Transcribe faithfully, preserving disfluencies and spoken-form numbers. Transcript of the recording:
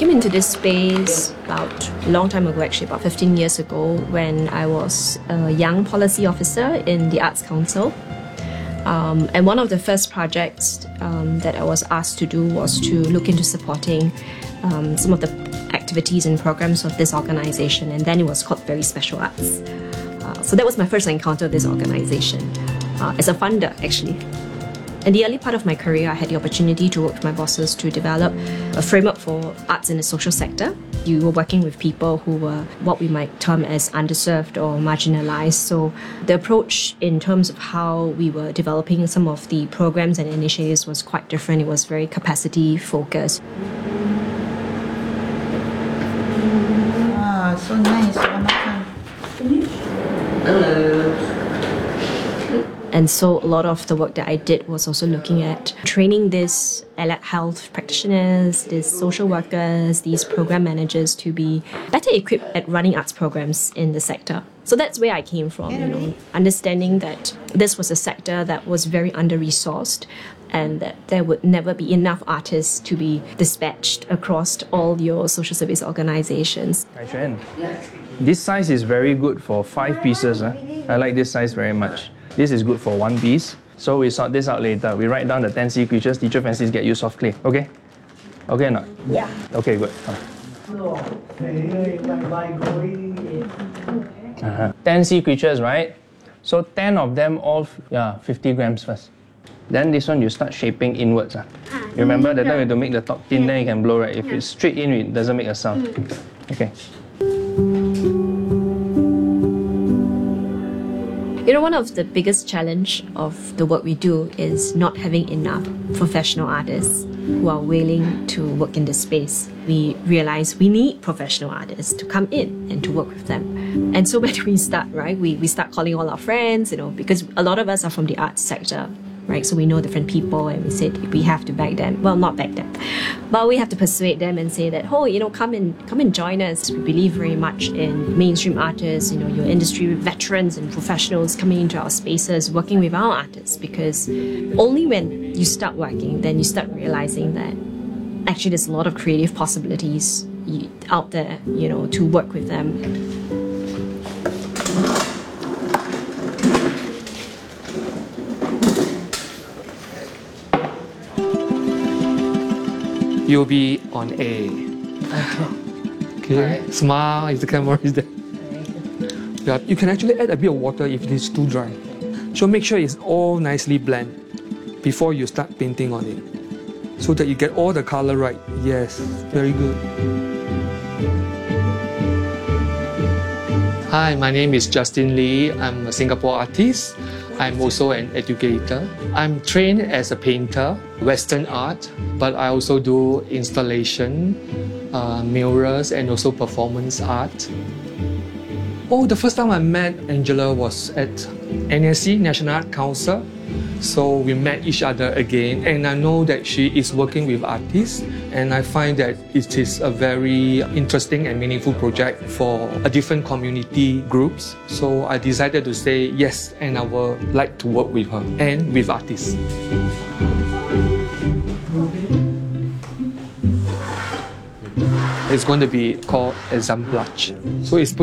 came into this space about a long time ago, actually about fifteen years ago, when I was a young policy officer in the Arts Council. Um, and one of the first projects um, that I was asked to do was to look into supporting um, some of the activities and programs of this organisation, and then it was called Very Special Arts. Uh, so that was my first encounter with this organisation, uh, as a funder actually. In the early part of my career, I had the opportunity to work with my bosses to develop a framework for arts in the social sector. You were working with people who were what we might term as underserved or marginalized. So the approach in terms of how we were developing some of the programs and initiatives was quite different. It was very capacity focused. Ah, so nice. Hello. And so a lot of the work that I did was also looking at training these allied health practitioners, these social workers, these program managers to be better equipped at running arts programs in the sector. So that's where I came from, you know, understanding that this was a sector that was very under-resourced and that there would never be enough artists to be dispatched across all your social service organizations. Kai Xuan, this size is very good for five pieces. Huh? I like this size very much. This is good for one piece. So we sort this out later. We write down the ten sea creatures. Teacher Francis get you soft clay. Okay? Okay or not? Yeah. Okay, good. Uh-huh. ten sea creatures, right? So ten of them all, yeah, fifty grams first. Then this one you start shaping inwards. Uh. You remember that time you have to make the top thin, then you can blow, right? If it's straight in, it doesn't make a sound. Okay. You know, one of the biggest challenge of the work we do is not having enough professional artists who are willing to work in this space. We realize we need professional artists to come in and to work with them. And so when we start, right, we, we start calling all our friends, you know, because a lot of us are from the arts sector, right? So we know different people and we said we have to back them. Well, not back them, but we have to persuade them and say that, oh, you know, come and come and join us. We believe very much in mainstream artists, you know, your industry veterans and professionals coming into our spaces, working with our artists, because only when you start working, then you start realizing that actually there's a lot of creative possibilities out there, you know, to work with them. You'll be on A. Okay, right. Smile if the camera is there. Yeah, you can actually add a bit of water if it is too dry. So make sure it's all nicely blend before you start painting on it, so that you get all the color right. Yes, very good. Hi, my name is Justin Lee. I'm a Singapore artist. I'm also an educator. I'm trained as a painter, Western art, but I also do installation, uh, murals, and also performance art. Oh, the first time I met Angela was at N S C, National Art Council. So we met each other again, and I know that she is working with artists, and I find that it is a very interesting and meaningful project for a different community groups. So I decided to say yes, and I would like to work with her and with artists. It's going to be called Exemplage. So it's